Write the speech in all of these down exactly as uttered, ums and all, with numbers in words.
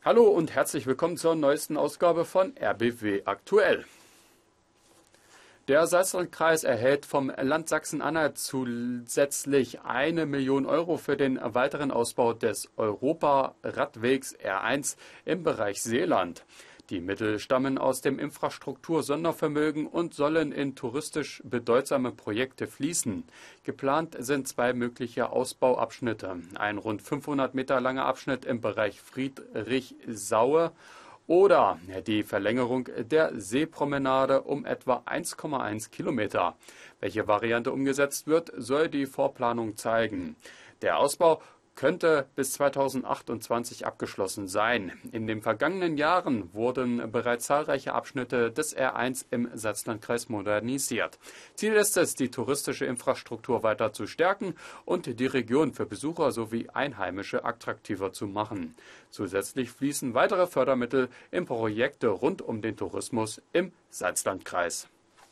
Hallo und herzlich willkommen zur neuesten Ausgabe von R B W aktuell. Der Salzlandkreis erhält vom Land Sachsen-Anhalt zusätzlich eine Million Euro für den weiteren Ausbau des Europa-Radwegs R eins im Bereich Seeland. Die Mittel stammen aus dem Infrastruktur-Sondervermögen und sollen in touristisch bedeutsame Projekte fließen. Geplant sind zwei mögliche Ausbauabschnitte. Ein rund fünfhundert Meter langer Abschnitt im Bereich Friedrichsaue oder die Verlängerung der Seepromenade um etwa eins Komma eins Kilometer. Welche Variante umgesetzt wird, soll die Vorplanung zeigen. Der Ausbau könnte bis zweitausendachtundzwanzig abgeschlossen sein. In den vergangenen Jahren wurden bereits zahlreiche Abschnitte des R eins im Salzlandkreis modernisiert. Ziel ist es, die touristische Infrastruktur weiter zu stärken und die Region für Besucher sowie Einheimische attraktiver zu machen. Zusätzlich fließen weitere Fördermittel in Projekte rund um den Tourismus im Salzlandkreis.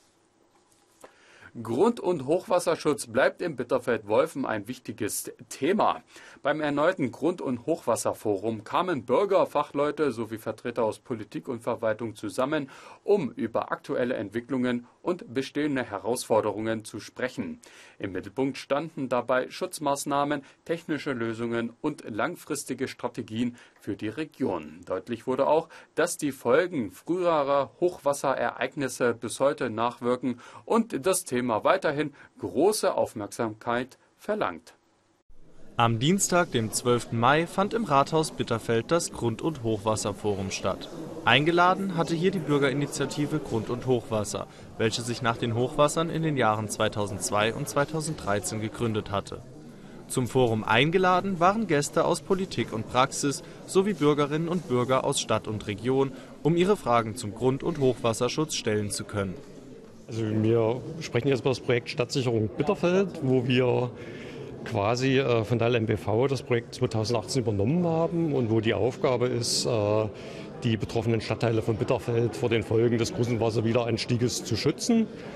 Grund- und Hochwasserschutz bleibt im Bitterfeld-Wolfen ein wichtiges Thema. Beim erneuten Grund- und Hochwasserforum kamen Bürger, Fachleute sowie Vertreter aus Politik und Verwaltung zusammen, um über aktuelle Entwicklungen und bestehende Herausforderungen zu sprechen. Im Mittelpunkt standen dabei Schutzmaßnahmen, technische Lösungen und langfristige Strategien für die Region. Deutlich wurde auch, dass die Folgen früherer Hochwasserereignisse bis heute nachwirken und das Thema weiterhin große Aufmerksamkeit verlangt. Am Dienstag, dem zwölften Mai, fand im Rathaus Bitterfeld das Grund- und Hochwasserforum statt. Eingeladen hatte hier die Bürgerinitiative Grund- und Hochwasser, welche sich nach den Hochwassern in den Jahren zweitausendzwei und zweitausenddreizehn gegründet hatte. Zum Forum eingeladen waren Gäste aus Politik und Praxis sowie Bürgerinnen und Bürger aus Stadt und Region, um ihre Fragen zum Grund- und Hochwasserschutz stellen zu können. Also wir sprechen jetzt über das Projekt Stadtsicherung Bitterfeld, wo wir quasi äh, von der L M B V das Projekt zweitausendachtzehn übernommen haben und wo die Aufgabe ist, äh, die betroffenen Stadtteile von Bitterfeld vor den Folgen des großen Wasserwiederanstieges zu schützen.